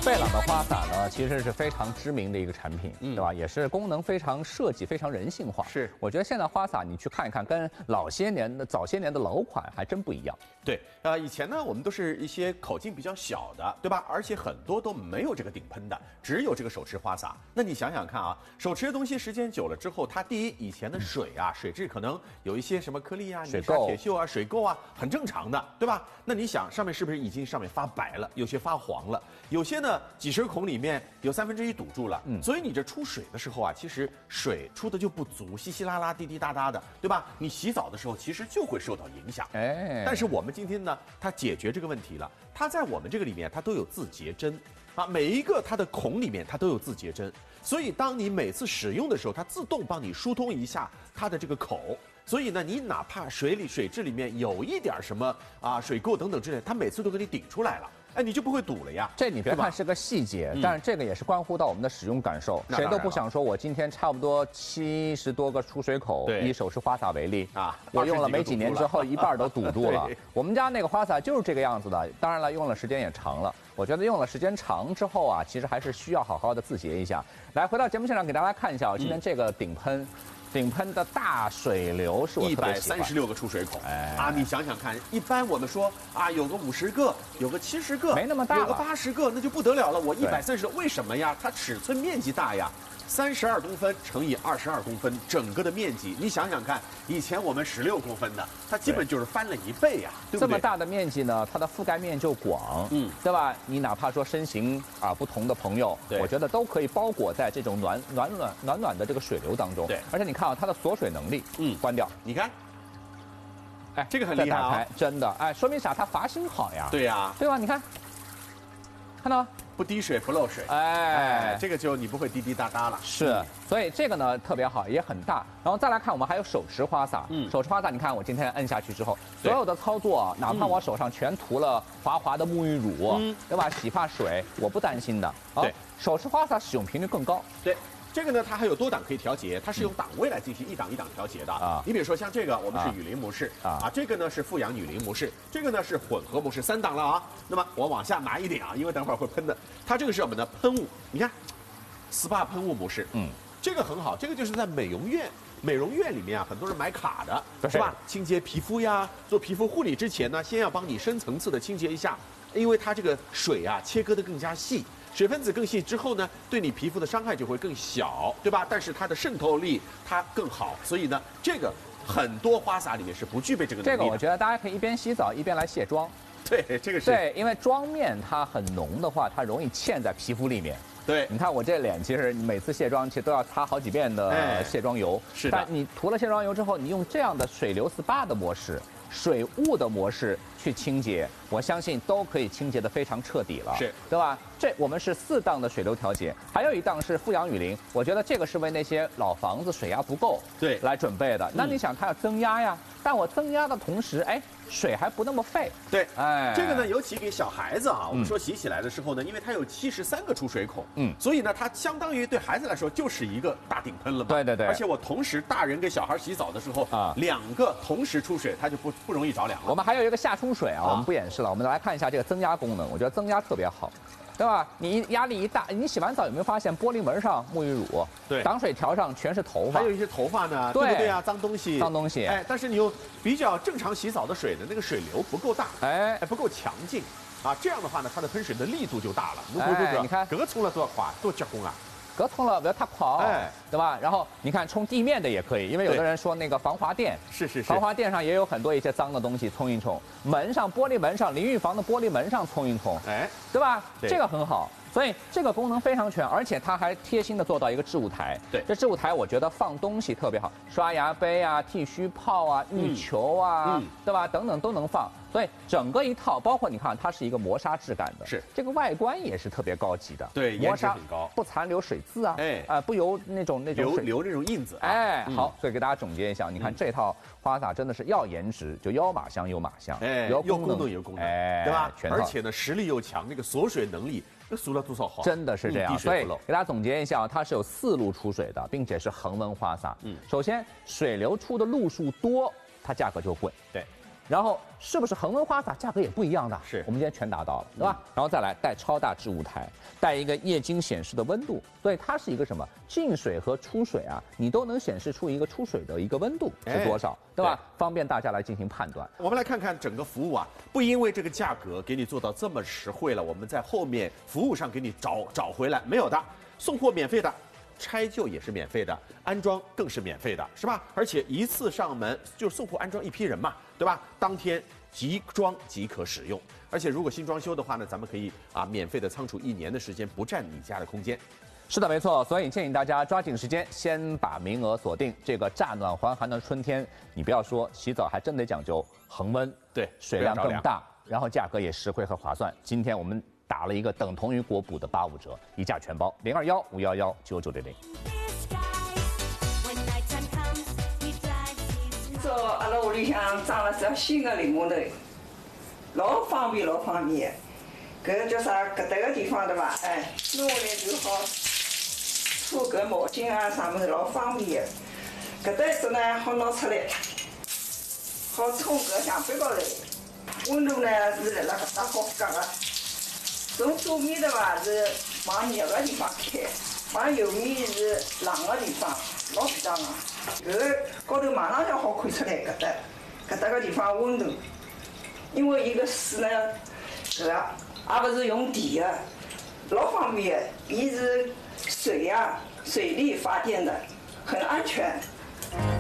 贝朗的花洒呢，其实是非常知名的一个产品，对吧？也是功能非常设计非常人性化。 是， 我觉得现在花洒你去看一看，跟早些年的老款还真不一样。 对，以前呢，我们都是一些口径比较小的，对吧？而且很多都没有这个顶喷的，只有这个手持花洒。那你想想看啊，手持的东西时间久了之后，它第一，以前的水啊，水质可能有一些什么颗粒啊、 水垢、 铁锈啊、水垢啊，很正常的，对吧？那你想，上面是不是已经上面发白了，有些发黄了，有些呢几十孔里面有1/3堵住了，所以你这出水的时候啊，其实水出的就不足，稀稀拉拉、滴滴答答的，对吧？你洗澡的时候其实就会受到影响。但是我们今天呢，它解决这个问题了，它在我们这个里面它都有自洁针。每一个它的孔里面它都有自洁针，所以当你每次使用的时候，它自动帮你疏通一下它的这个口。所以呢，你哪怕水质里面有一点什么水垢等等之类，它每次都给你顶出来了。你就不会堵了呀。 这你别看是个细节，但是这个也是关乎到我们的使用感受。谁都不想说，我今天差不多70多个出水口，以手持花洒为例我用了没几年之后，一半都堵住了。我们家那个花洒就是这个样子的，当然了，用了时间也长了。我觉得用了时间长之后其实还是需要好好的自洁一下。来，回到节目现场给大家看一下，今天这个顶喷的大水流是我特别喜欢 136个出水口，你想想看，一般我们说有个50个，有个70个， 没那么大， 有个80个，那就不得了了。我130个，为什么呀？它尺寸面积大呀。32公分乘以22公分，整个的面积，你想想看，以前我们16公分的，它基本就是翻了1倍呀，对不对？ 这么大的面积呢，它的覆盖面就广，对吧？你哪怕说身形不同的朋友，我觉得都可以包裹在这种暖暖的这个水流当中。 对， 而且你看它的锁水能力，关掉， 你看，这个很厉害再打开，真的，说明啥？它阀芯好呀。 对呀， 对吧？你看，看到吗？ 不滴水不漏水，这个就你不会滴滴答答了。 是，所以这个呢特别好，也很大。然后再来看，我们还有手持花洒。手持花洒，你看我今天摁下去之后，所有的操作哪怕我手上全涂了滑滑的沐浴乳，对吧？洗发水，我不担心的。 对， 手持花洒使用频率更高。 对。这个呢，它还有多档可以调节，它是用档位来进行一档一档调节的你比如说像这个，我们是雨淋模式这个呢是富氧女淋模式，这个呢是混合模式，3档了那么我往下拿一点因为等会儿会喷的。它这个是我们的喷雾，你看 ，SPA 喷雾模式，这个很好，这个就是在美容院里面很多人买卡的，是吧？清洁皮肤呀，做皮肤护理之前呢，先要帮你深层次的清洁一下，因为它这个水切割的更加细。水分子更细之后呢，对你皮肤的伤害就会更小，对吧？但是它的渗透力它更好，所以呢，这个很多花洒里面是不具备这个能力的。 这个我觉得大家可以一边洗澡一边来卸妆。 对，这个是对，因为妆面它很浓的话，它容易嵌在皮肤里面。 对， 你看我这脸，其实每次卸妆其实都要擦好几遍的卸妆油。 是的。 但你涂了卸妆油之后，你用这样的水流 SPA 的模式、水雾的模式去清洁，我相信都可以清洁得非常彻底了，对吧？这我们是4档的水流调节，还有1档是富氧雨淋。我觉得这个是为那些老房子水压不够来准备的。那你想它要增压呀，但我增压的同时，水还不那么费。 对，这个呢，尤其给小孩子我们说洗起来的时候呢，因为它有73个出水孔，所以呢，它相当于对孩子来说就是一个大顶喷了嘛。 对对对。 而且我同时大人给小孩洗澡的时候2个同时出水，它就不容易着凉了。 我们还有一个下冲水我们不演示了，我们来看一下这个增压功能。我觉得增压特别好。对吧？你压力一大，你洗完澡有没有发现玻璃门上沐浴乳，挡水条上全是头发， 还有一些头发呢，对不对啊？脏东西，但是你用比较正常洗澡的水呢，那个水流不够大，不够强劲这样的话呢，它的喷水的力度就大了。 你看， 这个冲了多快，多结棍啊！ 隔冲了不要太快，对吧？然后你看冲地面的也可以，因为有的人说那个防滑垫，防滑垫上也有很多一些脏的东西，冲一冲。门上玻璃门上淋浴房的玻璃门上冲一冲，对吧？这个很好。所以这个功能非常全，而且它还贴心的做到一个置物台。 对， 这置物台我觉得放东西特别好，刷牙杯剃须泡浴球对吧？等等都能放。所以整个一套，包括你看，它是一个磨砂质感的，这个外观也是特别高级的。 对， 磨砂很高， 不残留水渍不油那种留那种印子。 好，所以给大家总结一下，你看这套花洒真的是要颜值就要马香有马香， 有功能有功能，对吧？而且呢，实力又强，那个锁水能力。锁了多少好？ 真的是这样，所以给大家总结一下它是有4路出水的，并且是恒温花洒。首先水流出的路数多，它价格就贵。 对， 然后是不是恒温花洒价格也不一样的？ 是我们今天全达到了，对吧？然后再来带超大置物台，带一个液晶显示的温度，所以它是一个什么？进水和出水啊，你都能显示出一个出水的一个温度是多少，对吧？方便大家来进行判断。 我们来看看整个服务啊，不因为这个价格给你做到这么实惠了，我们在后面服务上给你找回来没有的，送货免费的。拆旧也是免费的，安装更是免费的，是吧？而且一次上门就送货安装一批人嘛，对吧？当天即装即可使用，而且如果新装修的话呢，咱们可以免费的仓储1年的时间，不占你家的空间。 是的，没错，所以建议大家抓紧时间，先把名额锁定。这个乍暖还寒的春天，你不要说洗澡，还真得讲究恒温， 对， 水量更大，然后价格也实惠和划算。今天我们打了一个等同于国补的85折，一价全包，021-511-9900。 说阿拉屋里向装了只新的淋浴头，老方便，老方便。搿叫啥？搿搭个地方对伐？哎，弄下来就好搓搿毛巾啊啥物事，老方便的。搿搭一只呢，好拿出来，好冲搿墙壁高头。温度呢是辣辣搿搭好夹个。从左面的伐是往热个地方开，往右面是冷个地方，老漂亮啊！搿个高头马上就好看出来搿搭个地方温度，因为伊个水呢，搿个也勿是用电个，老方便的，伊是水力发电的，很安全。